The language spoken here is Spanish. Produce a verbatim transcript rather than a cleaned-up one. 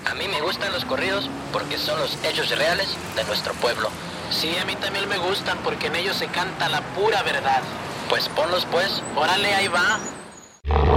A mí me gustan los corridos porque son los hechos reales de nuestro pueblo. Sí, a mí también me gustan porque en ellos se canta la pura verdad. Pues ponlos pues. Órale, ahí va.